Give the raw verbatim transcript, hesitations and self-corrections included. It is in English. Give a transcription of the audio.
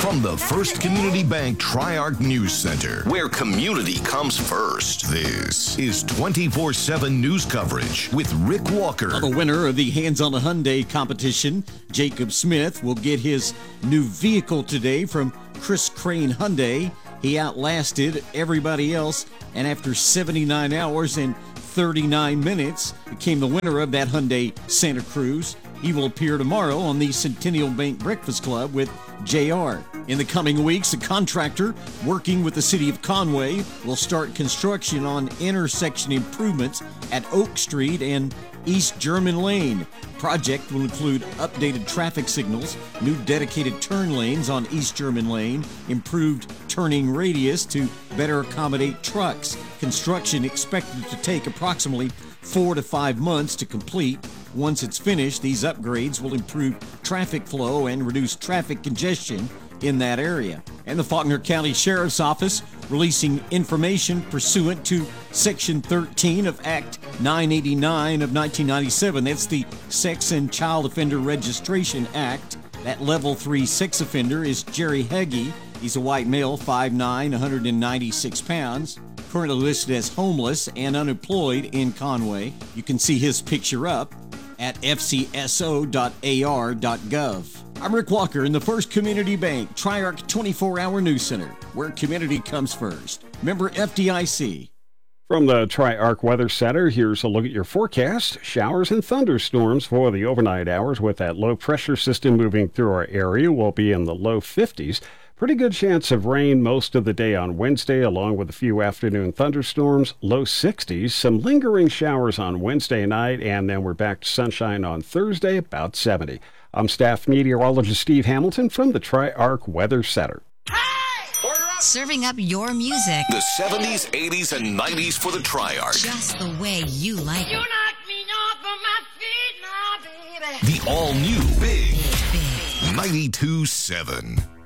From the First Community Bank Tri-Arc News Center, where community comes first, this is twenty-four seven news coverage with Rick Walker. The winner of the Hands on a Hyundai competition, Jacob Smith, will get his new vehicle today from Chris Crane Hyundai. He outlasted everybody else, and after seventy-nine hours and thirty-nine minutes, became the winner of that Hyundai Santa Cruz. He will appear tomorrow on the Centennial Bank Breakfast Club with J R. In the coming weeks, a contractor working with the city of Conway will start construction on intersection improvements at Oak Street and East German Lane. Project will include updated traffic signals, new dedicated turn lanes on East German Lane, improved turning radius to better accommodate trucks. Construction expected to take approximately four to five months to complete. Once it's finished, these upgrades will improve traffic flow and reduce traffic congestion in that area. And the Faulkner County Sheriff's Office releasing information pursuant to Section thirteen of Act nine eighty-nine of nineteen ninety-seven. That's the Sex and Child Offender Registration Act. That level three sex offender is Jerry Heggie. He's a white male, five nine, one hundred ninety-six pounds. Currently listed as homeless and unemployed in Conway. You can see his picture up at f c s o dot a r dot gov. I'm Rick Walker in the First Community Bank Tri-Arc twenty-four hour News Center, where community comes first. Member F D I C. From the Tri-Arc Weather Center, here's a look at your forecast. Showers and thunderstorms for the overnight hours with that low pressure system moving through our area will be in the low fifties. Pretty good chance of rain most of the day on Wednesday, along with a few afternoon thunderstorms, low sixties. Some lingering showers on Wednesday night, and then we're back to sunshine on Thursday, about seventy. I'm staff meteorologist Steve Hamilton from the Tri-Arc Weather Center. Serving up your music. The seventies, eighties, and nineties for the Tri-Arc. Just the way you like it. You knock me off of my feet now, baby. The all-new Big Big. ninety-two point seven.